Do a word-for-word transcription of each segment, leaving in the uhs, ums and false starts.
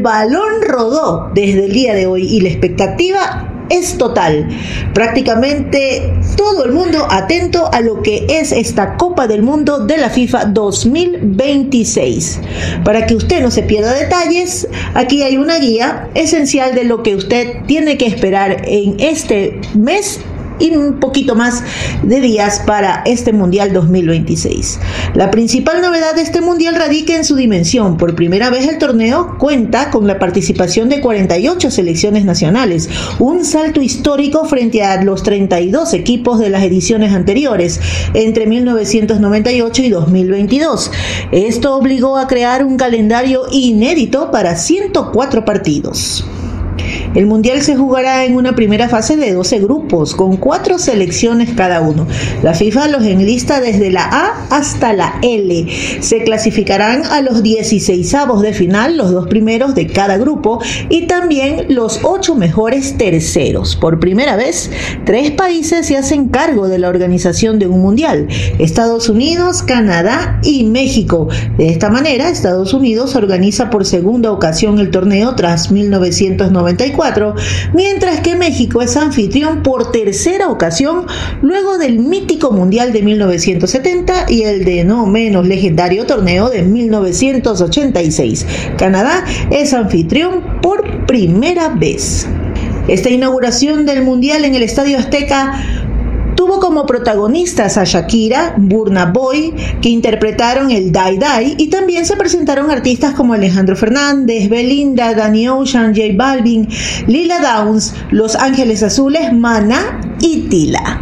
balón rodó desde el día de hoy y la expectativa es total. Prácticamente todo el mundo atento a lo que es esta Copa del Mundo de la FIFA dos mil veintiséis. Para que usted no se pierda detalles, aquí hay una guía esencial de lo que usted tiene que esperar en este mes y un poquito más de días para este Mundial dos mil veintiséis. La principal novedad de este Mundial radica en su dimensión. Por primera vez el torneo cuenta con la participación de cuarenta y ocho selecciones nacionales, un salto histórico frente a los treinta y dos equipos de las ediciones anteriores, entre mil novecientos noventa y ocho y dos mil veintidós. Esto obligó a crear un calendario inédito para ciento cuatro partidos. El Mundial se jugará en una primera fase de doce grupos, con cuatro selecciones cada uno. La FIFA los enlista desde la A hasta la L. Se clasificarán a los dieciseisavos de final, los dos primeros de cada grupo, y también los ocho mejores terceros. Por primera vez, tres países se hacen cargo de la organización de un Mundial: Estados Unidos, Canadá y México. De esta manera, Estados Unidos organiza por segunda ocasión el torneo tras mil novecientos noventa y cuatro, mientras que México es anfitrión por tercera ocasión luego del mítico Mundial de mil novecientos setenta y el de no menos legendario torneo de mil novecientos ochenta y seis. Canadá es anfitrión por primera vez. Esta inauguración del Mundial en el Estadio Azteca tuvo como protagonistas a Shakira, Burna Boy, que interpretaron el Die Die, y también se presentaron artistas como Alejandro Fernández, Belinda, Danny Ocean, J Balvin, Lila Downs, Los Ángeles Azules, Maná y Tila.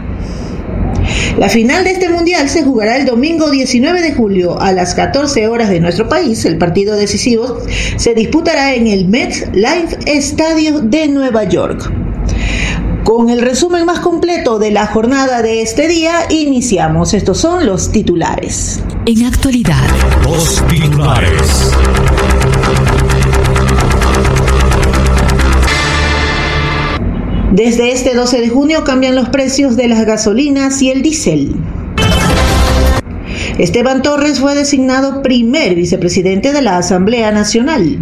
La final de este Mundial se jugará el domingo diecinueve de julio a las catorce horas de nuestro país. El partido decisivo se disputará en el MetLife Stadium de Nueva York. Con el resumen más completo de la jornada de este día, iniciamos. Estos son los titulares. En actualidad, los titulares. Desde este doce de junio cambian los precios de las gasolinas y el diésel. Esteban Torres fue designado primer vicepresidente de la Asamblea Nacional.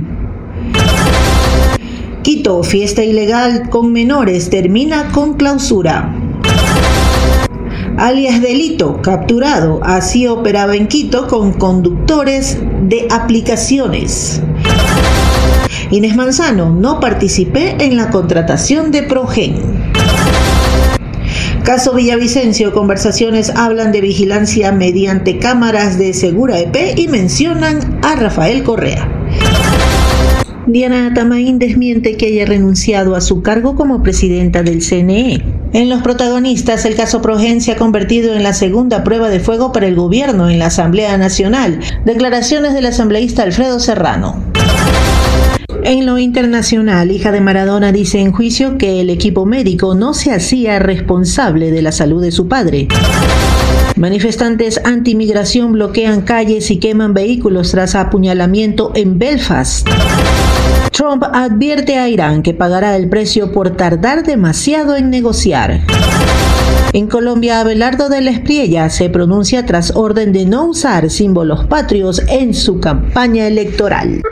Quito, fiesta ilegal con menores termina con clausura. Alias Delito, capturado, así operaba en Quito con conductores de aplicaciones. Inés Manzano, no participé en la contratación de Progen. Caso Villavicencio, conversaciones hablan de vigilancia mediante cámaras de Segura E P y mencionan a Rafael Correa. Diana Tamaín desmiente que haya renunciado a su cargo como presidenta del C N E. En los protagonistas, el caso Progen se ha convertido en la segunda prueba de fuego para el gobierno en la Asamblea Nacional. Declaraciones del asambleísta Alfredo Serrano. En lo internacional, hija de Maradona dice en juicio que el equipo médico no se hacía responsable de la salud de su padre. Manifestantes anti-migración bloquean calles y queman vehículos tras apuñalamiento en Belfast. Trump advierte a Irán que pagará el precio por tardar demasiado en negociar. En Colombia, Abelardo de la Espriella se pronuncia tras orden de no usar símbolos patrios en su campaña electoral.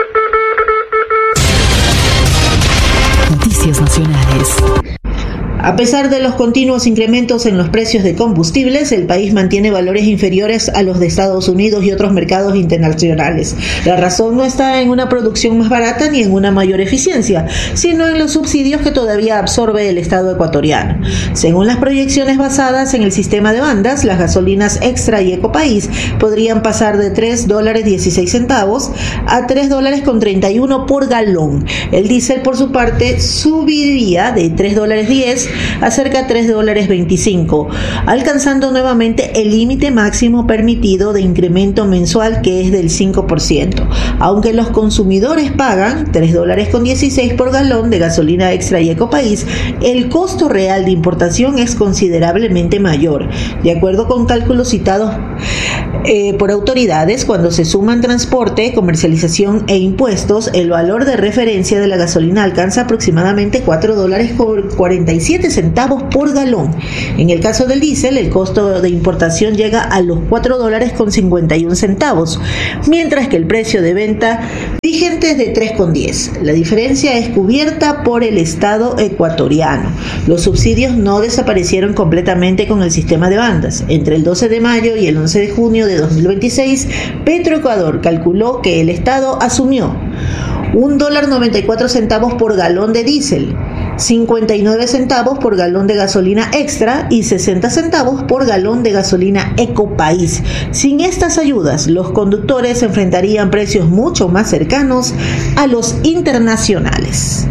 Noticias nacionales. A pesar de los continuos incrementos en los precios de combustibles, el país mantiene valores inferiores a los de Estados Unidos y otros mercados internacionales. La razón no está en una producción más barata ni en una mayor eficiencia, sino en los subsidios que todavía absorbe el Estado ecuatoriano. Según las proyecciones basadas en el sistema de bandas, las gasolinas Extra y Ecopaís podrían pasar de tres dólares dieciséis centavos a tres dólares con treinta y uno por galón. El diésel, por su parte, subiría de tres dólares diez a cerca de tres dólares veinticinco, alcanzando nuevamente el límite máximo permitido de incremento mensual, que es del cinco por ciento. Aunque los consumidores pagan tres dólares con dieciséis por galón de gasolina Extra y Ecopaís, el costo real de importación es considerablemente mayor. De acuerdo con cálculos citados eh, por autoridades, cuando se suman transporte, comercialización e impuestos, el valor de referencia de la gasolina alcanza aproximadamente cuatro dólares con cuarenta y siete siete centavos por galón. En el caso del diésel, el costo de importación llega a los cuatro dólares con cincuenta y un centavos, mientras que el precio de venta vigente es de tres con diez. La diferencia es cubierta por el Estado ecuatoriano. Los subsidios no desaparecieron completamente con el sistema de bandas. Entre el doce de mayo y el once de junio de dos mil veintiséis, Petroecuador calculó que el Estado asumió un dólar noventa y cuatro centavos por galón de diésel, cincuenta y nueve centavos por galón de gasolina extra y sesenta centavos por galón de gasolina Ecopaís. Sin estas ayudas, los conductores enfrentarían precios mucho más cercanos a los internacionales.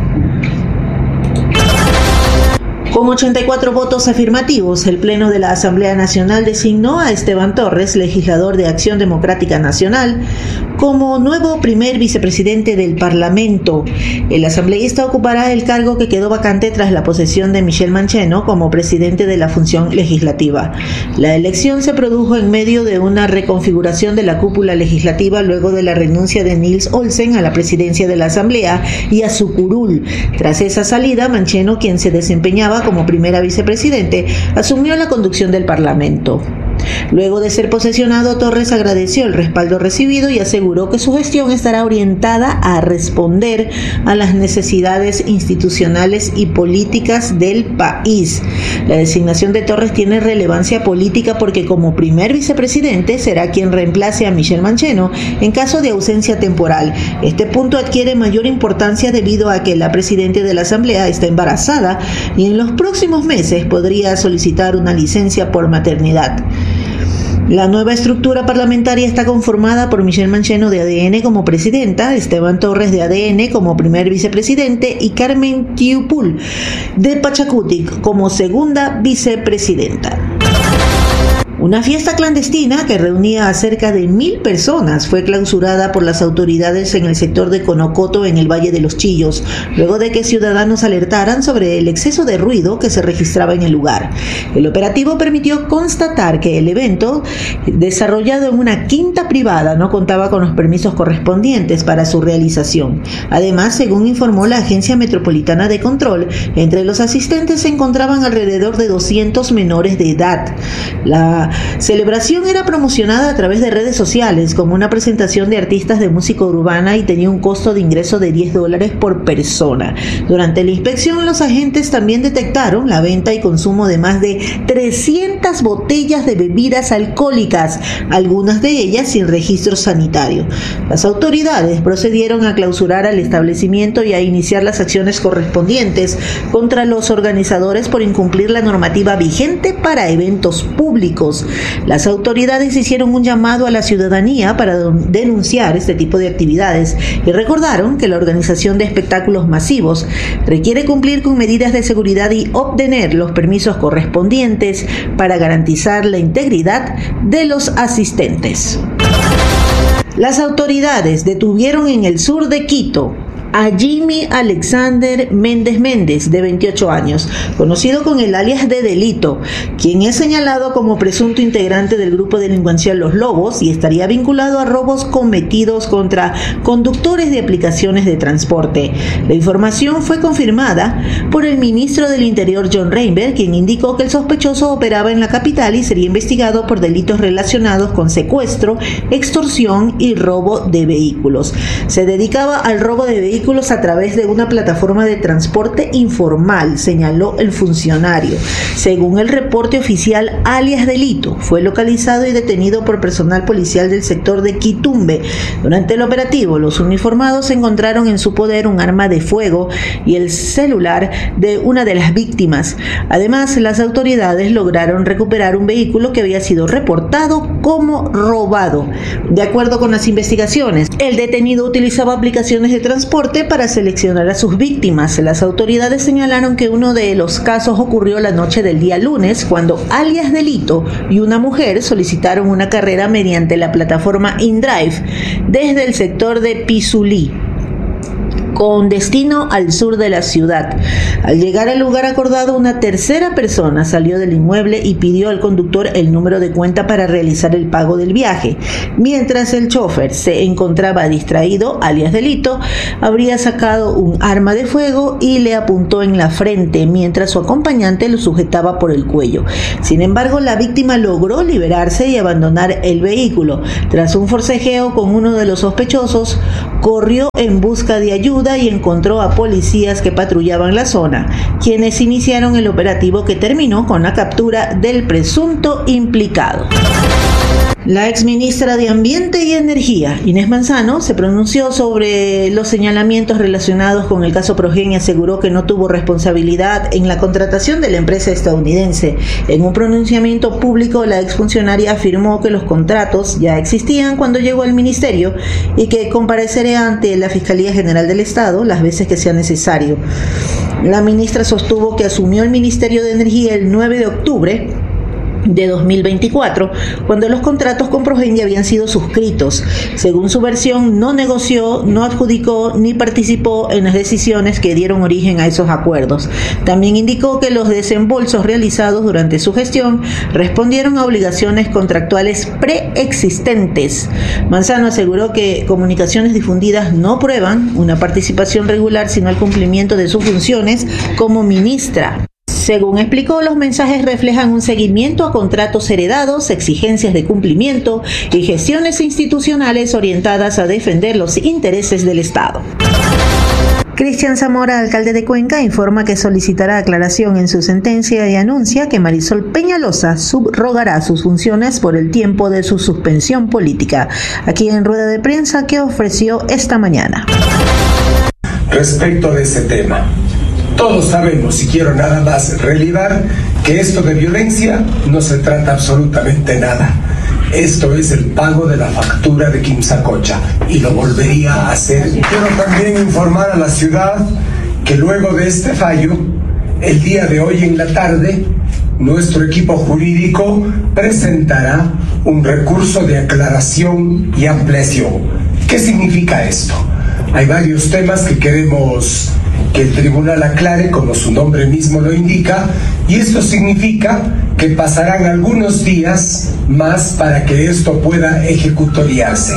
Con ochenta y cuatro votos afirmativos, el Pleno de la Asamblea Nacional designó a Esteban Torres, legislador de Acción Democrática Nacional, como nuevo primer vicepresidente del Parlamento. El asambleísta ocupará el cargo que quedó vacante tras la posesión de Michel Mancheno como presidente de la función legislativa. La elección se produjo en medio de una reconfiguración de la cúpula legislativa luego de la renuncia de Nils Olsen a la presidencia de la Asamblea y a su curul. Tras esa salida, Mancheno, quien se desempeñaba como primera vicepresidente, asumió la conducción del Parlamento. Luego de ser posesionado, Torres agradeció el respaldo recibido y aseguró que su gestión estará orientada a responder a las necesidades institucionales y políticas del país. La designación de Torres tiene relevancia política porque como primer vicepresidente será quien reemplace a Michel Mancheno en caso de ausencia temporal. Este punto adquiere mayor importancia debido a que la presidenta de la Asamblea está embarazada y en los próximos meses podría solicitar una licencia por maternidad. La nueva estructura parlamentaria está conformada por Michel Mancheno de A D N como presidenta, Esteban Torres de A D N como primer vicepresidente y Carmen Tiupul de Pachacutic como segunda vicepresidenta. Una fiesta clandestina que reunía a cerca de mil personas fue clausurada por las autoridades en el sector de Conocoto, en el Valle de los Chillos, luego de que ciudadanos alertaran sobre el exceso de ruido que se registraba en el lugar. El operativo permitió constatar que el evento, desarrollado en una quinta privada, no contaba con los permisos correspondientes para su realización. Además, según informó la Agencia Metropolitana de Control, entre los asistentes se encontraban alrededor de doscientos menores de edad. La celebración era promocionada a través de redes sociales como una presentación de artistas de música urbana y tenía un costo de ingreso de diez dólares por persona. Durante la inspección, los agentes también detectaron la venta y consumo de más de trescientas botellas de bebidas alcohólicas, algunas de ellas sin registro sanitario. Las autoridades procedieron a clausurar al establecimiento y a iniciar las acciones correspondientes contra los organizadores por incumplir la normativa vigente para eventos públicos. Las autoridades hicieron un llamado a la ciudadanía para denunciar este tipo de actividades y recordaron que la organización de espectáculos masivos requiere cumplir con medidas de seguridad y obtener los permisos correspondientes para garantizar la integridad de los asistentes. Las autoridades detuvieron en el sur de Quito a Jimmy Alexander Méndez Méndez, de veintiocho años, conocido con el alias de Delito, quien es señalado como presunto integrante del grupo delincuencial Los Lobos y estaría vinculado a robos cometidos contra conductores de aplicaciones de transporte. La información fue confirmada por el ministro del Interior, John Reinberg, quien indicó que el sospechoso operaba en la capital y sería investigado por delitos relacionados con secuestro, extorsión y robo de vehículos. Se dedicaba al robo de vehículos a través de una plataforma de transporte informal, señaló el funcionario. Según el reporte oficial, alias Delito fue localizado y detenido por personal policial del sector de Quitumbe. Durante el operativo, los uniformados encontraron en su poder un arma de fuego y el celular de una de las víctimas. Además, las autoridades lograron recuperar un vehículo que había sido reportado como robado. De acuerdo con las investigaciones, el detenido utilizaba aplicaciones de transporte para seleccionar a sus víctimas. Las autoridades señalaron que uno de los casos ocurrió la noche del día lunes, cuando alias Delito y una mujer solicitaron una carrera mediante la plataforma InDrive desde el sector de Pizulí. con destino al sur de la ciudad. Al llegar al lugar acordado, una tercera persona salió del inmueble y pidió al conductor el número de cuenta para realizar el pago del viaje. Mientras el chofer se encontraba distraído, alias delito, habría sacado un arma de fuego y le apuntó en la frente, mientras su acompañante lo sujetaba por el cuello. Sin embargo, la víctima logró liberarse y abandonar el vehículo. Tras un forcejeo con uno de los sospechosos, corrió en busca de ayuda y encontró a policías que patrullaban la zona, quienes iniciaron el operativo que terminó con la captura del presunto implicado. La exministra de Ambiente y Energía, Inés Manzano, se pronunció sobre los señalamientos relacionados con el caso Progen y aseguró que no tuvo responsabilidad en la contratación de la empresa estadounidense. En un pronunciamiento público, la exfuncionaria afirmó que los contratos ya existían cuando llegó al ministerio y que comparecerá ante la Fiscalía General del Estado las veces que sea necesario. La ministra sostuvo que asumió el Ministerio de Energía el nueve de octubre de dos mil veinticuatro, cuando los contratos con Progen ya habían sido suscritos. Según su versión, no negoció, no adjudicó ni participó en las decisiones que dieron origen a esos acuerdos. También indicó que los desembolsos realizados durante su gestión respondieron a obligaciones contractuales preexistentes. Manzano aseguró que comunicaciones difundidas no prueban una participación regular, sino el cumplimiento de sus funciones como ministra. Según explicó, los mensajes reflejan un seguimiento a contratos heredados, exigencias de cumplimiento y gestiones institucionales orientadas a defender los intereses del Estado. Cristian Zamora, alcalde de Cuenca, informa que solicitará aclaración en su sentencia y anuncia que Marisol Peñalosa subrogará sus funciones por el tiempo de su suspensión política. Aquí en rueda de prensa que ofreció esta mañana. Respecto de ese tema, todos sabemos, y quiero nada más relevar, que esto de violencia no se trata absolutamente nada. Esto es el pago de la factura de Quimsacocha y lo volvería a hacer. Quiero también informar a la ciudad que luego de este fallo, el día de hoy en la tarde, nuestro equipo jurídico presentará un recurso de aclaración y ampliación. ¿Qué significa esto? Hay varios temas que queremos que el tribunal aclare, como su nombre mismo lo indica, y esto significa que pasarán algunos días más para que esto pueda ejecutoriarse.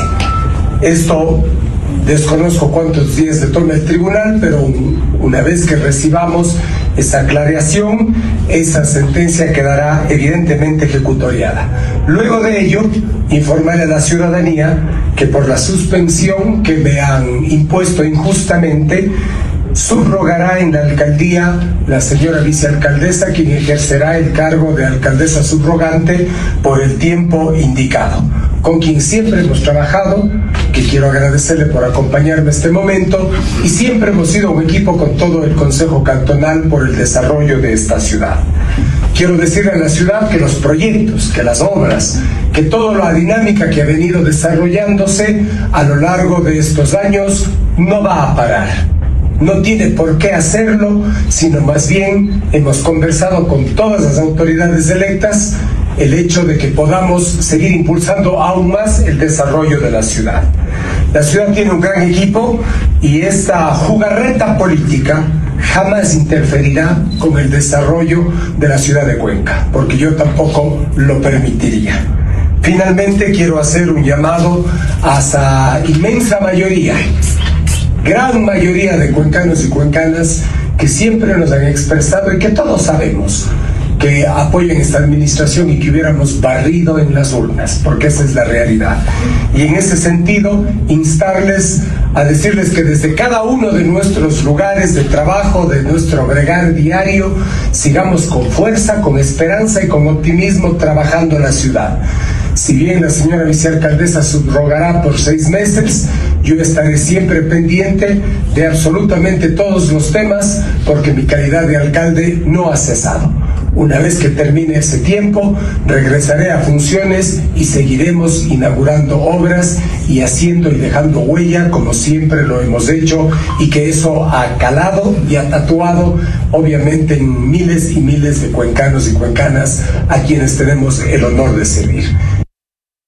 Esto desconozco cuántos días le toma el tribunal, pero una vez que recibamos esa aclaración, esa sentencia quedará evidentemente ejecutoriada. Luego de ello, informaré a la ciudadanía que por la suspensión que me han impuesto injustamente, subrogará en la alcaldía la señora vicealcaldesa, quien ejercerá el cargo de alcaldesa subrogante por el tiempo indicado, con quien siempre hemos trabajado, que quiero agradecerle por acompañarme este momento, y siempre hemos sido un equipo con todo el Consejo Cantonal por el desarrollo de esta ciudad. Quiero decirle a la ciudad que los proyectos, que las obras, que toda la dinámica que ha venido desarrollándose a lo largo de estos años no va a parar. No tiene por qué hacerlo, sino más bien hemos conversado con todas las autoridades electas el hecho de que podamos seguir impulsando aún más el desarrollo de la ciudad. La ciudad tiene un gran equipo y esta jugarreta política jamás interferirá con el desarrollo de la ciudad de Cuenca, porque yo tampoco lo permitiría. Finalmente quiero hacer un llamado a esa inmensa mayoría, gran mayoría de cuencanos y cuencanas que siempre nos han expresado y que todos sabemos que apoyan esta administración y que hubiéramos barrido en las urnas, porque esa es la realidad. Y en ese sentido, instarles a decirles que desde cada uno de nuestros lugares de trabajo, de nuestro bregar diario, sigamos con fuerza, con esperanza y con optimismo trabajando en la ciudad. Si bien la señora vicealcaldesa subrogará por seis meses, yo estaré siempre pendiente de absolutamente todos los temas, porque mi calidad de alcalde no ha cesado. Una vez que termine ese tiempo, regresaré a funciones y seguiremos inaugurando obras y haciendo y dejando huella como siempre lo hemos hecho, y que eso ha calado y ha tatuado obviamente en miles y miles de cuencanos y cuencanas a quienes tenemos el honor de servir.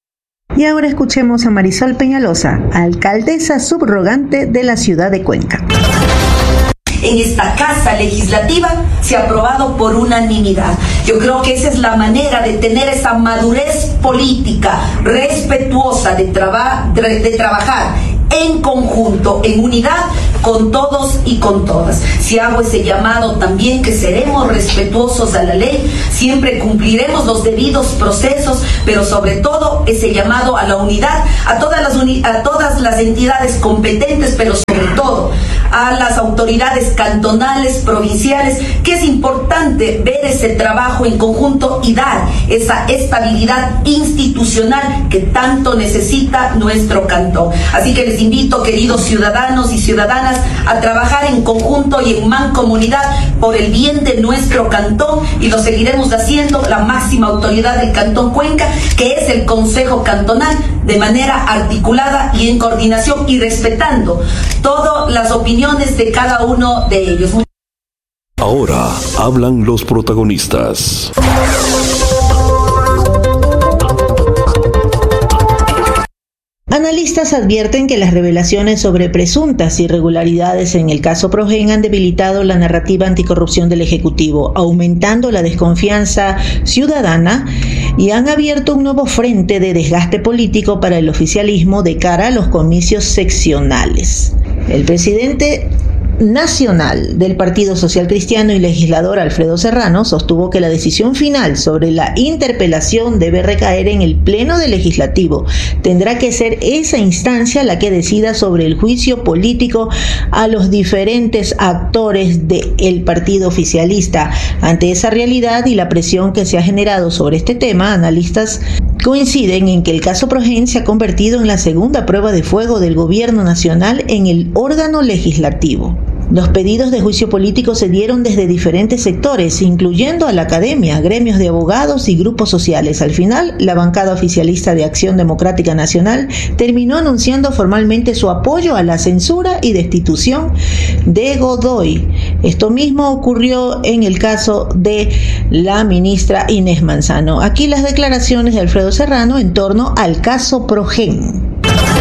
Y ahora escuchemos a Marisol Peñalosa, alcaldesa subrogante de la ciudad de Cuenca. En esta casa legislativa se ha aprobado por unanimidad. Yo creo que esa es la manera de tener esa madurez política respetuosa de, traba, de, de trabajar en conjunto, en unidad, con todos y con todas. Si hago ese llamado también, que seremos respetuosos a la ley, siempre cumpliremos los debidos procesos, pero sobre todo ese llamado a la unidad, a todas las, uni- a todas las entidades competentes, pero sobre todo a las autoridades cantonales, provinciales, que es importante ver ese trabajo en conjunto y dar esa estabilidad institucional que tanto necesita nuestro cantón. Así que les invito, queridos ciudadanos y ciudadanas, a trabajar en conjunto y en mancomunidad por el bien de nuestro cantón, y lo seguiremos haciendo la máxima autoridad del Cantón Cuenca, que es el Consejo Cantonal, de manera articulada y en coordinación y respetando todas las opiniones de cada uno de ellos. Ahora hablan los protagonistas. Analistas advierten que las revelaciones sobre presuntas irregularidades en el caso Progen han debilitado la narrativa anticorrupción del Ejecutivo, aumentando la desconfianza ciudadana, y han abierto un nuevo frente de desgaste político para el oficialismo de cara a los comicios seccionales. El presidente nacional del Partido Social Cristiano y legislador Alfredo Serrano sostuvo que la decisión final sobre la interpelación debe recaer en el Pleno del Legislativo. Tendrá que ser esa instancia la que decida sobre el juicio político a los diferentes actores del partido oficialista. Ante esa realidad y la presión que se ha generado sobre este tema, analistas coinciden en que el caso Progen se ha convertido en la segunda prueba de fuego del gobierno nacional en el órgano legislativo. Los pedidos de juicio político se dieron desde diferentes sectores, incluyendo a la academia, gremios de abogados y grupos sociales. Al final, la bancada oficialista de Acción Democrática Nacional terminó anunciando formalmente su apoyo a la censura y destitución de Godoy. Esto mismo ocurrió en el caso de la ministra Inés Manzano. Aquí las declaraciones de Alfredo Serrano en torno al caso Progen.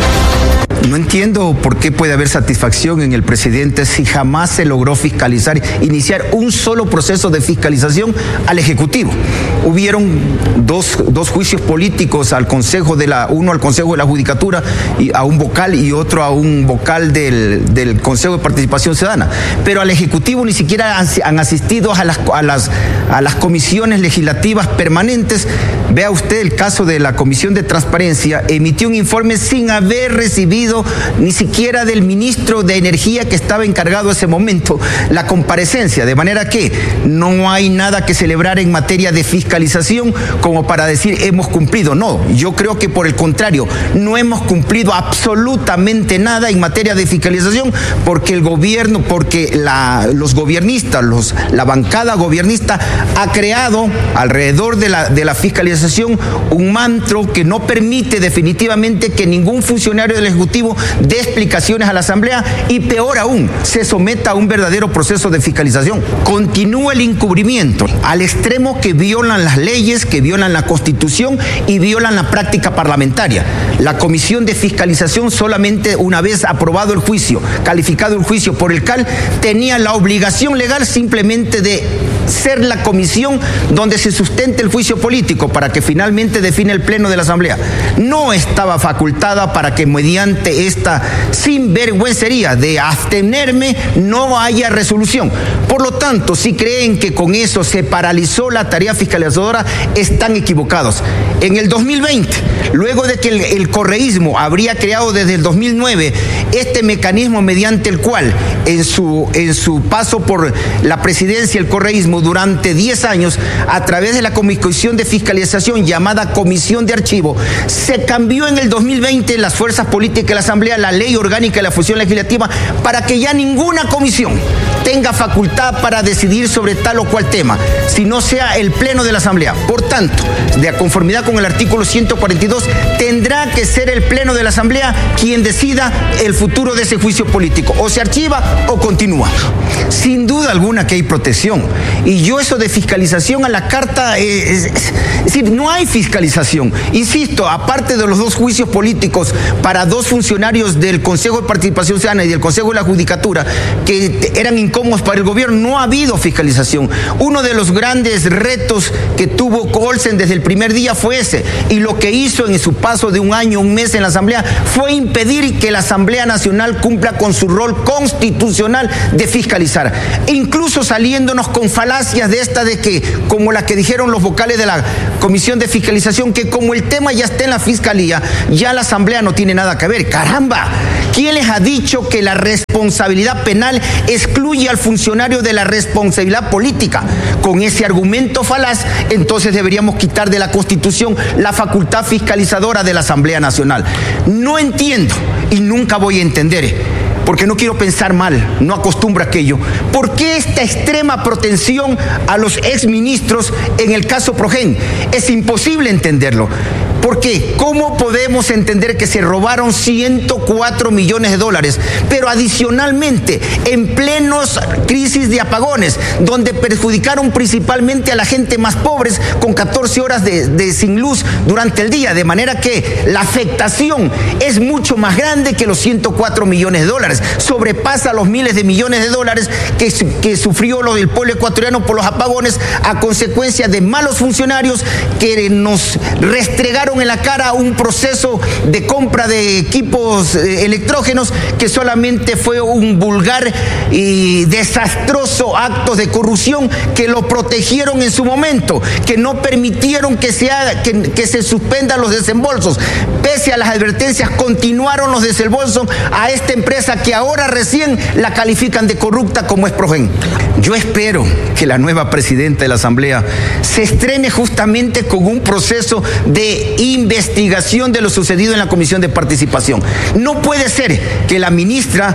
No entiendo por qué puede haber satisfacción en el presidente si jamás se logró fiscalizar, iniciar un solo proceso de fiscalización al Ejecutivo. Hubieron dos, dos juicios políticos al Consejo de la, uno al Consejo de la Judicatura, y a un vocal, y otro a un vocal del, del Consejo de Participación Ciudadana. Pero al Ejecutivo ni siquiera han, han asistido a las, a, las, a las comisiones legislativas permanentes. Vea usted el caso de la Comisión de Transparencia, emitió un informe sin haber recibido ni siquiera del ministro de Energía, que estaba encargado en ese momento, la comparecencia, de manera que no hay nada que celebrar en materia de fiscalización como para decir hemos cumplido. No, yo creo que por el contrario, no hemos cumplido absolutamente nada en materia de fiscalización, porque el gobierno, porque la, los gobiernistas, los, la bancada gobernista ha creado alrededor de la, de la fiscalización un mantra que no permite definitivamente que ningún funcionario del Ejecutivo dé explicaciones a la Asamblea, y peor aún, se someta a un verdadero proceso de fiscalización. Continúa el encubrimiento al extremo que violan las leyes, que violan la Constitución y violan la práctica parlamentaria. La Comisión de Fiscalización, solamente una vez aprobado el juicio, calificado el juicio por el C A L, tenía la obligación legal simplemente de ser la comisión donde se sustente el juicio político para que finalmente define el Pleno de la Asamblea. No estaba facultada para que mediante esta sinvergüencería de abstenerme no haya resolución. Por lo tanto, si creen que con eso se paralizó la tarea fiscalizadora, están equivocados. En el dos mil veinte, luego de que el, el correísmo habría creado desde el dos mil nueve este mecanismo mediante el cual en su, en su paso por la presidencia el correísmo durante diez años, a través de la comisión de fiscalización llamada Comisión de Archivo, se cambió en el dos mil veinte las fuerzas políticas modifique la Asamblea la ley orgánica de la función legislativa para que ya ninguna comisión tenga facultad para decidir sobre tal o cual tema, si no sea el Pleno de la Asamblea. Por tanto, de conformidad con el artículo ciento cuarenta y dos, tendrá que ser el Pleno de la Asamblea quien decida el futuro de ese juicio político. O se archiva o continúa. Sin duda alguna que hay protección. Y yo eso de fiscalización a la carta, eh, es, es decir, no hay fiscalización. Insisto, aparte de los dos juicios políticos para dos funcionarios del Consejo de Participación Ciudadana y del Consejo de la Judicatura que eran incómodos para el gobierno, no ha habido fiscalización. Uno de los grandes retos que tuvo Olsen desde el primer día fue ese, y lo que hizo en su paso de un año, un mes en la Asamblea, fue impedir que la Asamblea Nacional cumpla con su rol constitucional de fiscalizar, e incluso saliéndonos con falacias de esta de que, como la que dijeron los vocales de la Comisión de Fiscalización, que como el tema ya está en la Fiscalía, ya la Asamblea no tiene nada que ver. ¡Caramba! ¿Quién les ha dicho que la responsabilidad penal excluye al funcionario de la responsabilidad política? Con ese argumento falaz, entonces deberíamos quitar de la Constitución la facultad fiscalizadora de la Asamblea Nacional. No entiendo y nunca voy a entender, porque no quiero pensar mal, no acostumbro a aquello. ¿Por qué esta extrema protección a los exministros en el caso Progen? Es imposible entenderlo. ¿Por qué? ¿Cómo podemos entender que se robaron ciento cuatro millones de dólares, pero adicionalmente en plenos crisis de apagones, donde perjudicaron principalmente a la gente más pobre con catorce horas de, de sin luz durante el día? De manera que la afectación es mucho más grande que los ciento cuatro millones de dólares. Sobrepasa los miles de millones de dólares que, que sufrió lo del pueblo ecuatoriano por los apagones a consecuencia de malos funcionarios que nos restregaron en la cara un proceso de compra de equipos eh, electrógenos que solamente fue un vulgar y desastroso acto de corrupción que lo protegieron en su momento, que no permitieron que se, haga, que, que se suspendan los desembolsos. Pese a las advertencias, continuaron los desembolsos a esta empresa que ahora recién la califican de corrupta como es Progen. Yo espero que la nueva presidenta de la Asamblea se estrene justamente con un proceso de investigación de lo sucedido en la Comisión de Participación. No puede ser que la ministra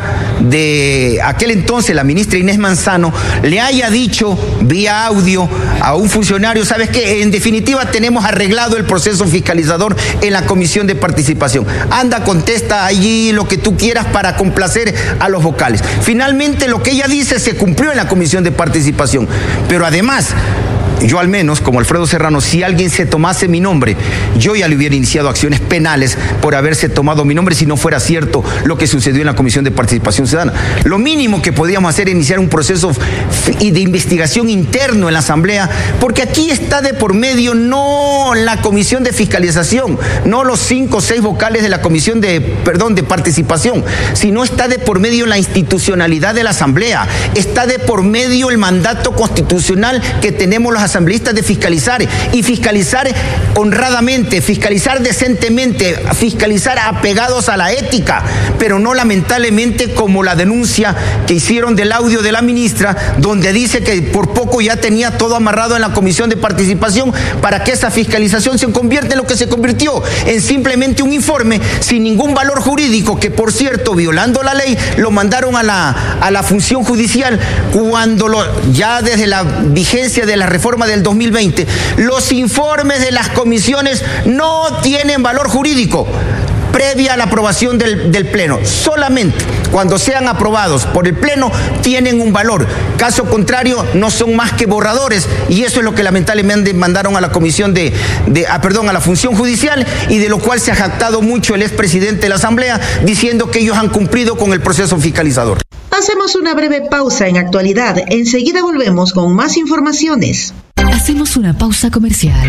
de aquel entonces, la ministra Inés Manzano, le haya dicho vía audio a un funcionario: ¿sabes qué? En definitiva tenemos arreglado el proceso fiscalizador en la Comisión de Participación. Anda, contesta allí lo que tú quieras para complacer a los vocales. Finalmente lo que ella dice se cumplió en la Comisión de Participación, pero además, yo al menos, como Alfredo Serrano, si alguien se tomase mi nombre, yo ya le hubiera iniciado acciones penales por haberse tomado mi nombre si no fuera cierto lo que sucedió en la Comisión de Participación Ciudadana. Lo mínimo que podíamos hacer es iniciar un proceso de investigación interno en la Asamblea, porque aquí está de por medio no la Comisión de Fiscalización, no los cinco o seis vocales de la Comisión de, perdón, de Participación, sino está de por medio la institucionalidad de la Asamblea, está de por medio el mandato constitucional que tenemos los asambleístas de fiscalizar, y fiscalizar honradamente, fiscalizar decentemente, fiscalizar apegados a la ética, pero no lamentablemente como la denuncia que hicieron del audio de la ministra, donde dice que por poco ya tenía todo amarrado en la Comisión de Participación para que esa fiscalización se convierta en lo que se convirtió, en simplemente un informe sin ningún valor jurídico, que por cierto, violando la ley, lo mandaron a la, a la función judicial, cuando lo, ya desde la vigencia de la reforma del dos mil veinte, los informes de las comisiones no tienen valor jurídico previa a la aprobación del, del Pleno. Solamente cuando sean aprobados por el Pleno tienen un valor. Caso contrario, no son más que borradores, y eso es lo que lamentablemente mandaron a la comisión de, de ah, perdón, a la función judicial, y de lo cual se ha jactado mucho el expresidente de la Asamblea, diciendo que ellos han cumplido con el proceso fiscalizador. Hacemos una breve pausa en Actualidad. Enseguida volvemos con más informaciones. Hacemos una pausa comercial.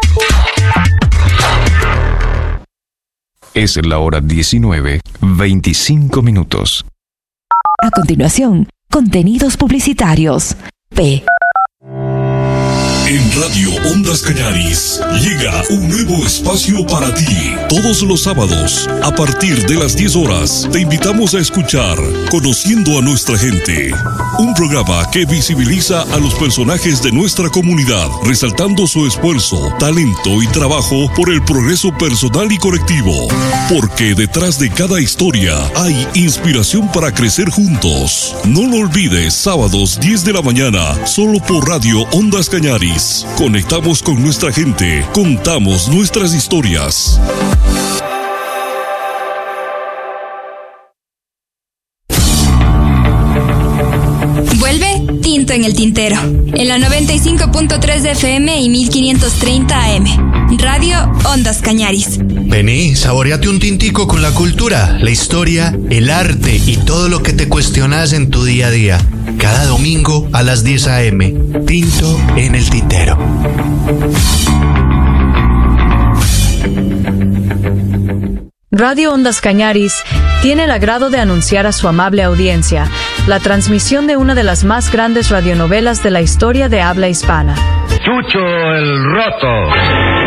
Es la hora diecinueve, veinticinco minutos. A continuación, contenidos publicitarios. P. En Radio Ondas Cañaris llega un nuevo espacio para ti. Todos los sábados, a partir de las diez horas, te invitamos a escuchar Conociendo a Nuestra Gente. Un programa que visibiliza a los personajes de nuestra comunidad, resaltando su esfuerzo, talento y trabajo por el progreso personal y colectivo. Porque detrás de cada historia hay inspiración para crecer juntos. No lo olvides, sábados diez de la mañana, solo por Radio Ondas Cañaris. Conectamos con nuestra gente, contamos nuestras historias. Vuelve Tinto en el Tintero, en la noventa y cinco punto tres de F M y mil quinientos treinta A M. Radio Ondas Cañaris. Vení, saboreate un tintico con la cultura, la historia, el arte y todo lo que te cuestionas en tu día a día. Cada domingo a las diez A M. Tinto en el Tintero. Radio Ondas Cañaris tiene el agrado de anunciar a su amable audiencia la transmisión de una de las más grandes radionovelas de la historia de habla hispana. Chucho el Roto.